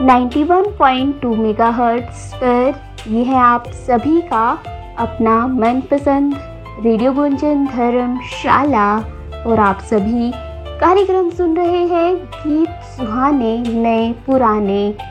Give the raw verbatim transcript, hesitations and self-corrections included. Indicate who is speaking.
Speaker 1: Ninety one point two megahertz पर यह है आप सभी का अपना मनपसंद रेडियो गुंजन धर्मशाला और आप सभी कार्यक्रम सुन रहे हैं गीत सुहाने नए पुराने।